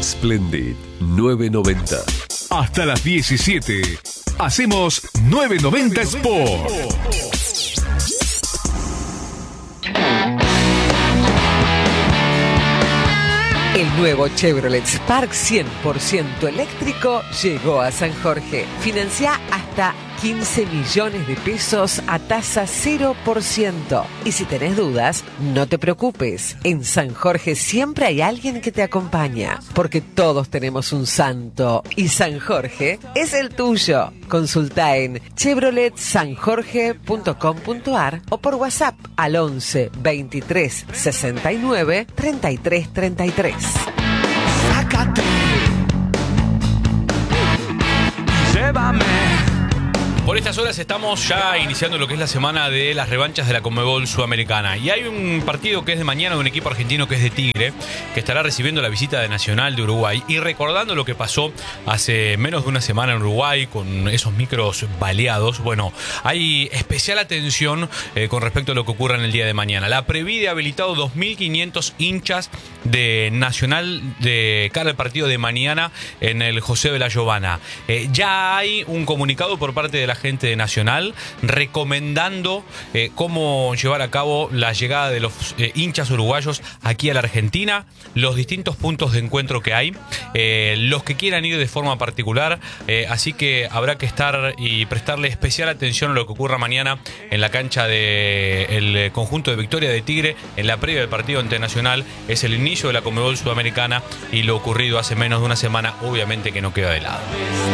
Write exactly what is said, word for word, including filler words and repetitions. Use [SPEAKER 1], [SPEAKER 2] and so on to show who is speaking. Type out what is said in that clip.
[SPEAKER 1] Splendid nueve noventa.
[SPEAKER 2] Hasta las diecisiete. Hacemos nueve noventa Sport.
[SPEAKER 3] El nuevo Chevrolet Spark cien por ciento eléctrico llegó a San Jorge. Financia hasta quince millones de pesos a tasa cero por ciento. Y si tenés dudas, no te preocupes. En San Jorge siempre hay alguien que te acompaña, porque todos tenemos un santo y San Jorge es el tuyo. Consulta en chevrolet san jorge punto com punto ar o por WhatsApp al once veintitrés sesenta y nueve treinta y tres treinta y tres.
[SPEAKER 4] Sácate, llévame.
[SPEAKER 5] Por estas horas estamos ya iniciando lo que es la semana de las revanchas de la Conmebol Sudamericana. Y hay un partido que es de mañana de un equipo argentino que es de Tigre, que estará recibiendo la visita de Nacional de Uruguay. Y recordando lo que pasó hace menos de una semana en Uruguay con esos micros baleados, bueno, hay especial atención eh, con respecto a lo que ocurra en el día de mañana. La Previde ha habilitado dos mil quinientos hinchas de Nacional de cara al partido de mañana en el José de la Giovana. Eh, ya hay un comunicado por parte de la gente de Nacional recomendando eh, cómo llevar a cabo la llegada de los eh, hinchas uruguayos aquí a la Argentina, los distintos puntos de encuentro que hay, eh, los que quieran ir de forma particular, eh, así que habrá que estar y prestarle especial atención a lo que ocurra mañana en la cancha del conjunto de Victoria de Tigre, en la previa del partido ante Nacional. Es el inicio de la Conmebol Sudamericana y lo ocurrido hace menos de una semana obviamente que no queda de lado.